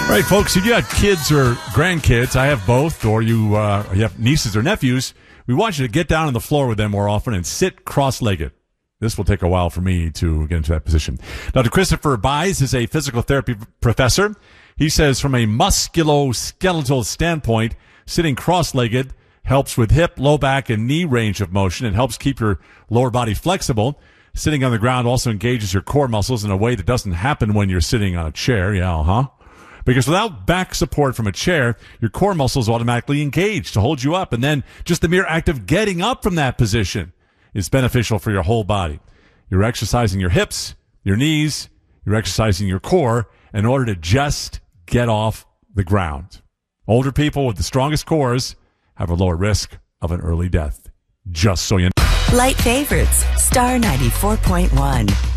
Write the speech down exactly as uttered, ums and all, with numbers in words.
All right, folks, if you have kids or grandkids, I have both, or you, uh, you have nieces or nephews, we want you to get down on the floor with them more often and sit cross-legged. This will take a while for me to get into that position. Doctor Christopher Buys is a physical therapy professor. He says from a musculoskeletal standpoint, sitting cross-legged helps with hip, low back, and knee range of motion. It helps keep your lower body flexible. Sitting on the ground also engages your core muscles in a way that doesn't happen when you're sitting on a chair. Yeah, uh-huh. Because without back support from a chair, your core muscles automatically engage to hold you up. And then just the mere act of getting up from that position is beneficial for your whole body. You're exercising your hips, your knees, you're exercising your core in order to just get off the ground. Older people with the strongest cores have a lower risk of an early death. Just so you know. Light favorites, Star ninety-four point one.